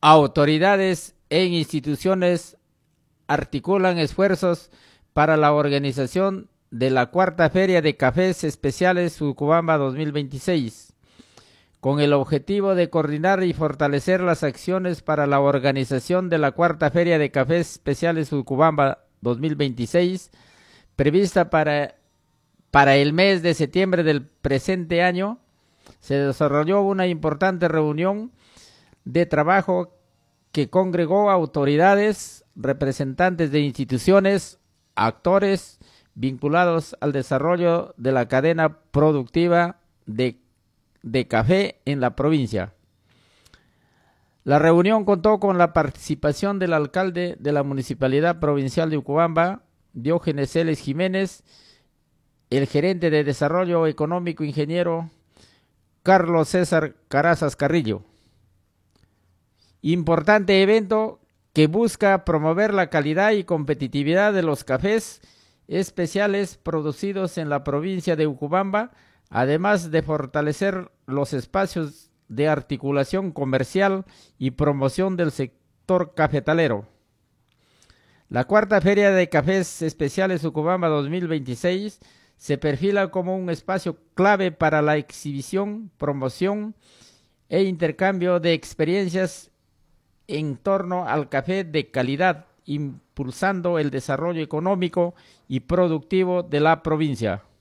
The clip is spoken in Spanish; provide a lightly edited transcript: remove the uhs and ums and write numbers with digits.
Autoridades e instituciones articulan esfuerzos para la organización de la cuarta Feria de Cafés Especiales Surcubamba 2026, con el objetivo de coordinar y fortalecer las acciones para la organización de la cuarta Feria de Cafés Especiales Surcubamba 2026, prevista para el mes de septiembre del presente año. Se desarrolló una importante reunión de trabajo que congregó autoridades, representantes de instituciones, actores vinculados al desarrollo de la cadena productiva de café en la provincia. La reunión contó con la participación del alcalde de la Municipalidad Provincial de Urubamba, Diógenes Celes Jiménez, el gerente de Desarrollo Económico, ingeniero Carlos César Carazas Carrillo. Importante evento que busca promover la calidad y competitividad de los cafés especiales producidos en la provincia de Urubamba, además de fortalecer los espacios de articulación comercial y promoción del sector cafetalero. La cuarta Feria de Cafés Especiales Urubamba 2026 se perfila como un espacio clave para la exhibición, promoción e intercambio de experiencias en torno al café de calidad, impulsando el desarrollo económico y productivo de la provincia.